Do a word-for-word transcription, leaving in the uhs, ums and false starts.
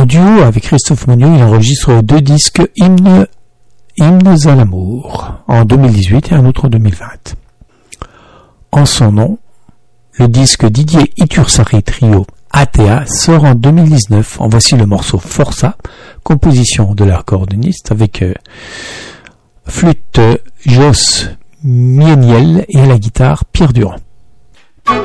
En duo avec Christophe Monnier, il enregistre deux disques hymnes, hymnes à l'amour en deux mille dix-huit et un autre en deux mille vingt. En son nom, le disque Didier Itursari Trio A T A sort en deux mille dix-neuf. En voici le morceau Forza, composition de l'accordéoniste avec euh, flûte Jos Mieniel et à la guitare Pierre Durand.